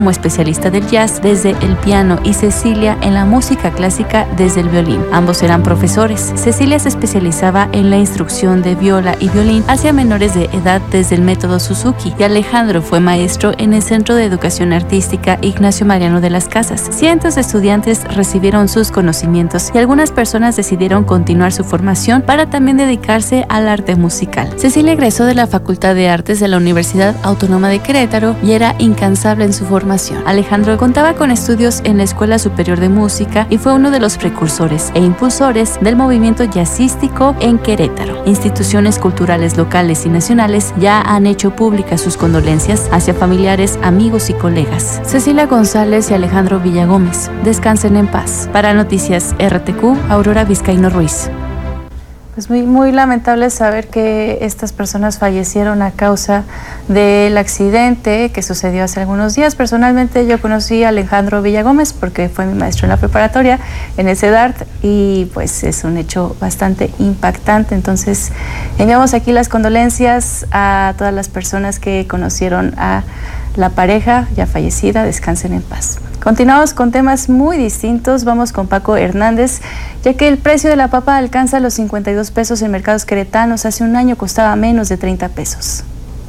como especialista del jazz desde el piano y Cecilia en la música clásica desde el violín. Ambos eran profesores. Cecilia se especializaba en la instrucción de viola y violín hacia menores de edad desde el método Suzuki, y Alejandro fue maestro en el Centro de Educación Artística Ignacio Mariano de las Casas. Cientos de estudiantes recibieron sus conocimientos y algunas personas decidieron continuar su formación para también dedicarse al arte musical. Cecilia egresó de la Facultad de Artes de la Universidad Autónoma de Querétaro y era incansable en su formación. Alejandro contaba con estudios en la Escuela Superior de Música y fue uno de los precursores e impulsores del movimiento jazzístico en Querétaro. Instituciones culturales locales y nacionales ya han hecho públicas sus condolencias hacia familiares, amigos y colegas. Cecilia González y Alejandro Villagómez, descansen en paz. Para Noticias RTQ, Aurora Vizcaíno Ruiz. Pues muy lamentable saber que estas personas fallecieron a causa del accidente que sucedió hace algunos días. Personalmente yo conocí a Alejandro Villagómez porque fue mi maestro en la preparatoria en el CEDART y pues es un hecho bastante impactante. Entonces enviamos aquí las condolencias a todas las personas que conocieron a la pareja ya fallecida. Descansen en paz. Continuamos con temas muy distintos. Vamos con Paco Hernández, ya que el precio de la papa alcanza los 52 pesos en mercados queretanos. Hace un año costaba menos de 30 pesos.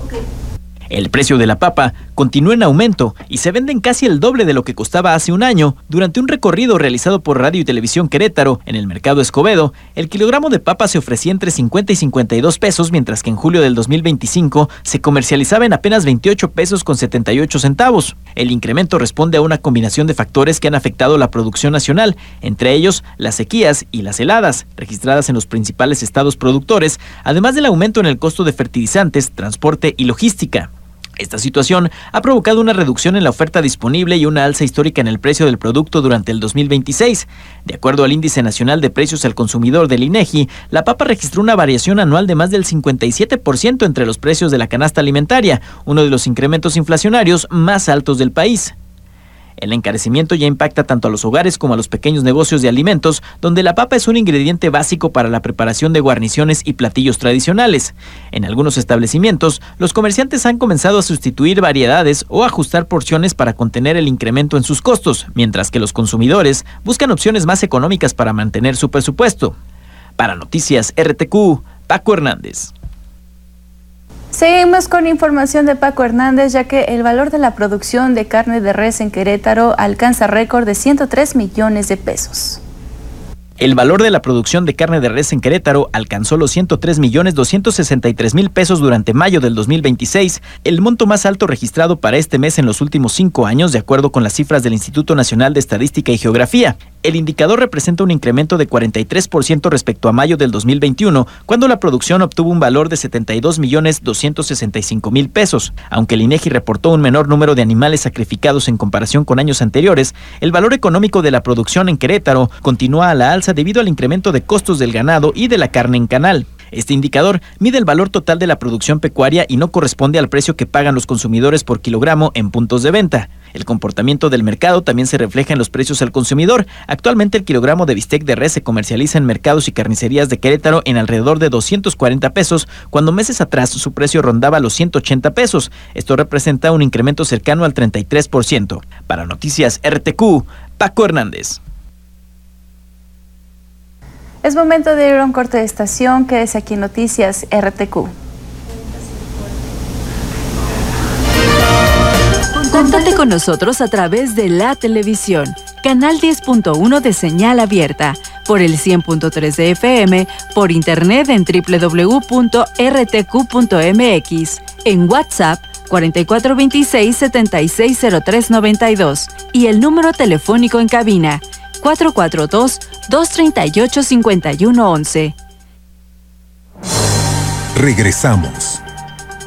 El precio de la papa continúa en aumento y se venden casi el doble de lo que costaba hace un año. Durante un recorrido realizado por Radio y Televisión Querétaro en el mercado Escobedo, el kilogramo de papa se ofrecía entre 50 y 52 pesos, mientras que en julio del 2025 se comercializaba en apenas 28 pesos con 78 centavos. El incremento responde a una combinación de factores que han afectado la producción nacional, entre ellos las sequías y las heladas, registradas en los principales estados productores, además del aumento en el costo de fertilizantes, transporte y logística. Esta situación ha provocado una reducción en la oferta disponible y una alza histórica en el precio del producto durante el 2026. De acuerdo al Índice Nacional de Precios al Consumidor del INEGI, la papa registró una variación anual de más del 57% entre los precios de la canasta alimentaria, uno de los incrementos inflacionarios más altos del país. El encarecimiento ya impacta tanto a los hogares como a los pequeños negocios de alimentos, donde la papa es un ingrediente básico para la preparación de guarniciones y platillos tradicionales. En algunos establecimientos, los comerciantes han comenzado a sustituir variedades o ajustar porciones para contener el incremento en sus costos, mientras que los consumidores buscan opciones más económicas para mantener su presupuesto. Para Noticias RTQ, Paco Hernández. Seguimos con información de Paco Hernández, ya que el valor de la producción de carne de res en Querétaro alcanza récord de 103 millones de pesos. El valor de la producción de carne de res en Querétaro alcanzó los 103.263.000 pesos durante mayo del 2026, el monto más alto registrado para este mes en los últimos 5 años, de acuerdo con las cifras del Instituto Nacional de Estadística y Geografía. El indicador representa un incremento de 43% respecto a mayo del 2021, cuando la producción obtuvo un valor de 72.265.000 pesos. Aunque el INEGI reportó un menor número de animales sacrificados en comparación con años anteriores, el valor económico de la producción en Querétaro continúa a la alza debido al incremento de costos del ganado y de la carne en canal. Este indicador mide el valor total de la producción pecuaria y no corresponde al precio que pagan los consumidores por kilogramo en puntos de venta. El comportamiento del mercado también se refleja en los precios al consumidor. Actualmente el kilogramo de bistec de res se comercializa en mercados y carnicerías de Querétaro en alrededor de 240 pesos, cuando meses atrás su precio rondaba los 180 pesos. Esto representa un incremento cercano al 33%. Para Noticias RTQ, Paco Hernández. Es momento de ir a un corte de estación. Quédese aquí en Noticias RTQ. Contacte con nosotros a través de la televisión, canal 10.1 de señal abierta, por el 100.3 de FM, por internet en www.rtq.mx, en WhatsApp 4426-760392 y el número telefónico en cabina 442-238-5111. Regresamos.